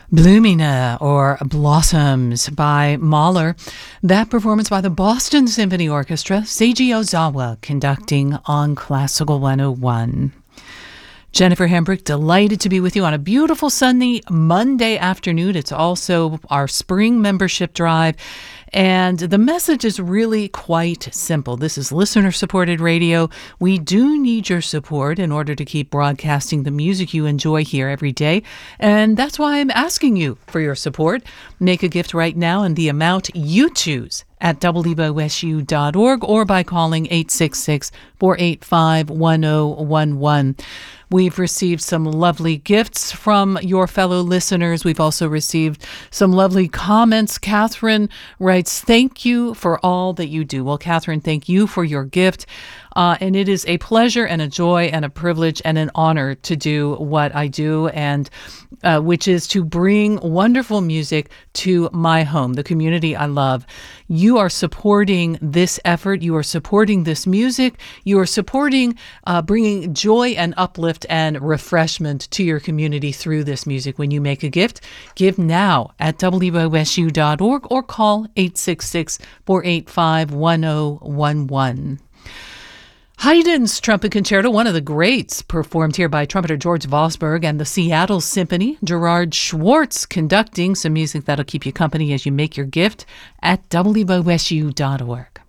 Bloomina or Blossoms by Mahler. That performance by the Boston Symphony Orchestra, Seiji Ozawa conducting on Classical 101. Jennifer Hambrick, delighted to be with you on a beautiful sunny Monday afternoon. It's also our spring membership drive, and the message is really quite simple. This is listener-supported radio. We do need your support in order to keep broadcasting the music you enjoy here every day, and that's why I'm asking you for your support. Make a gift right now in the amount you choose at wwosu.org or by calling 866-485-1011. We've received some lovely gifts from your fellow listeners. We've also received some lovely comments. Catherine writes, "Thank you for all that you do." Well, Catherine, thank you for your gift. And it is a pleasure and a joy and a privilege and an honor to do what I do, and which is to bring wonderful music to my home, the community I love. You are supporting this effort. You are supporting this music. You are supporting bringing joy and uplift and refreshment to your community through this music. When you make a gift, give now at wwosu.org or call 866-485-1011. Haydn's Trumpet Concerto, one of the greats, performed here by trumpeter George Vosburgh and the Seattle Symphony. Gerard Schwartz conducting some music that'll keep you company as you make your gift at wwosu.org.